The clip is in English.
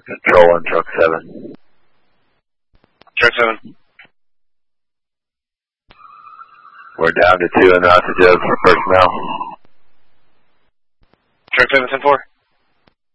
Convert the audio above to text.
Control on truck 7. Truck 7. We're down to 2 in the altitude for personnel. Truck 7, 10-4.